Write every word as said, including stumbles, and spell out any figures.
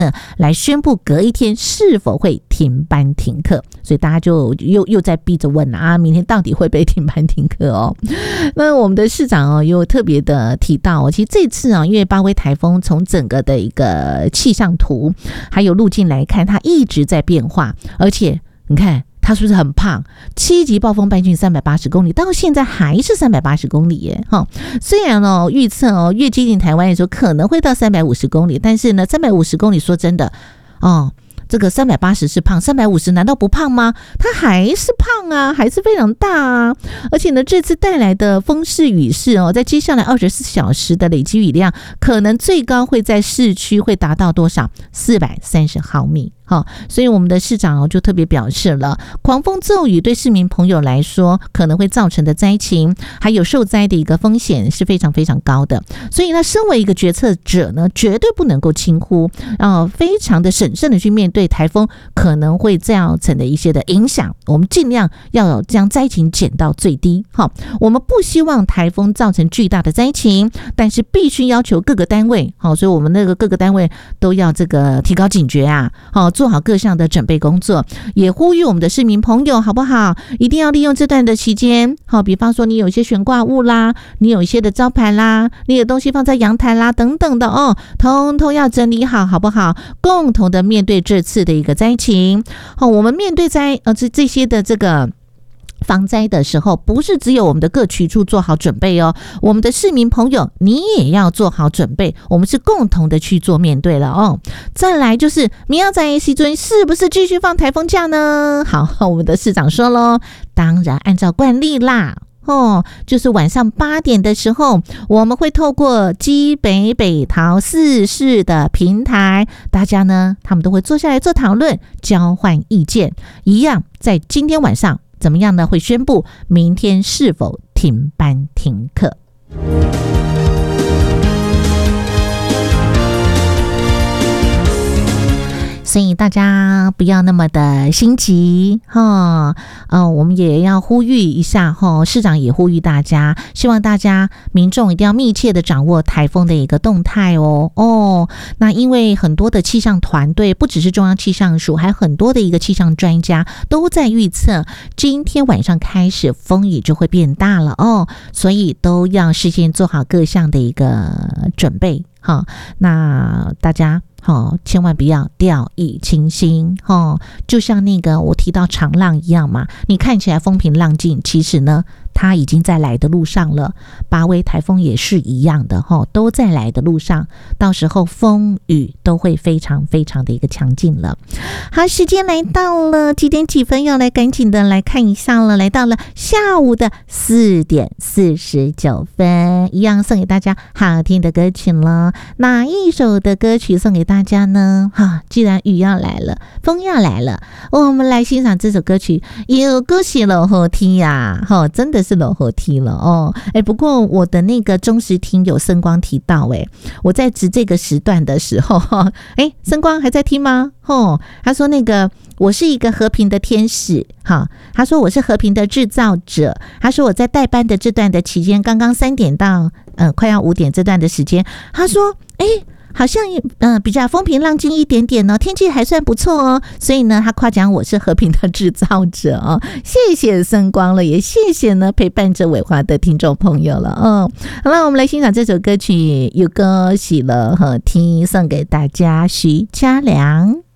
来宣布隔一天是否会停班停课，所以大家就又又在逼着问啊，明天到底会不会停班停课哦？那我们的市长哦，又特别的提到、哦，其实这次啊，因为八威台风从整个的一个气象图还有路径来看，它一直在变化，而且你看。它是不是很胖？七级暴风半径三百八十公里，到现在还是三百八十公里耶！哈，虽然哦预测哦越接近台湾的时候可能会到三百五十公里，但是呢，三百五十公里说真的哦。这个三百八十是胖，三百五十难道不胖吗？它还是胖啊，还是非常大啊！而且呢，这次带来的风势雨势哦，在接下来二十四小时的累积雨量，可能最高会在市区会达到多少？四百三十毫米。好，所以我们的市长就特别表示了，狂风骤雨对市民朋友来说可能会造成的灾情，还有受灾的一个风险是非常非常高的。所以呢，身为一个决策者呢，绝对不能够轻忽，呃，非常的审慎的去面对台风可能会造成的一些的影响，我们尽量要将灾情减到最低。好，我们不希望台风造成巨大的灾情，但是必须要求各个单位，好，所以我们那个各个单位都要这个提高警觉啊，好。做好各项的准备工作，也呼吁我们的市民朋友好不好？一定要利用这段的期间，好，比方说你有一些悬挂物啦，你有一些的招牌啦，你有东西放在阳台啦等等的哦，通通要整理好，好不好？共同的面对这次的一个灾情。好，我们面对灾呃这这些的这个。防灾的时候，不是只有我们的各局处做好准备哦，我们的市民朋友你也要做好准备，我们是共同的去做面对了哦。再来就是明仔载时阵是不是继续放台风假呢？好，我们的市长说咯，当然按照惯例啦。哦，就是晚上八点的时候，我们会透过基北北桃四市的平台，大家呢他们都会坐下来做讨论，交换意见，一样在今天晚上怎么样呢？会宣布明天是否停班停课。所以大家不要那么的心急哈，呃，我们也要呼吁一下哈，市长也呼吁大家，希望大家民众一定要密切的掌握台风的一个动态哦哦。那因为很多的气象团队，不只是中央气象署，还有很多的一个气象专家都在预测，今天晚上开始风也就会变大了哦，所以都要事先做好各项的一个准备哈。那大家。好，千万不要掉以轻心哦，就像那个我提到长浪一样嘛，你看起来风平浪静，其实呢它已经在来的路上了。八威台风也是一样的齁，都在来的路上，到时候风雨都会非常非常的一个强劲了。好，时间来到了几点几分，要来赶紧的来看一下了，来到了下午的四点四十九分，一样送给大家好听的歌曲了。哪一首的歌曲送给大家呢？哈，既然雨要来了，风要来了，我们来欣赏这首歌曲，有歌曲落雨天呀，哈，真的是落雨天了哦。哎，不过我的那个忠实听友声光提到，哎，我在值这个时段的时候，哎，声光还在听吗？哦，他说那个我是一个和平的天使，哈，他说我是和平的制造者，他说我在代班的这段的期间，刚刚三点到呃快要五点这段的时间，他说，哎。好像嗯、呃、比较风平浪静一点点呢、哦，天气还算不错哦，所以呢他夸奖我是和平的制造者哦，谢谢声光了，也谢谢呢陪伴着伟华的听众朋友了哦。好了，我们来欣赏这首歌曲，有歌喜了和听，送给大家徐嘉良。